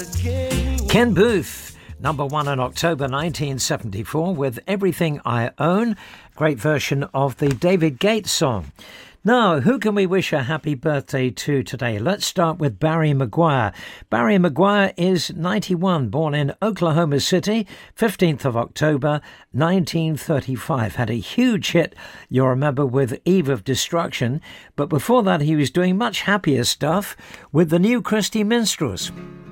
Ken Booth, number one in October 1974 with Everything I Own. Great version of the David Gates song. Now, who can we wish a happy birthday to today? Let's start with Barry Maguire. Barry Maguire is 91, born in Oklahoma City, 15th of October, 1935. Had a huge hit, you'll remember, with Eve of Destruction. But before that, he was doing much happier stuff with the New Christy Minstrels.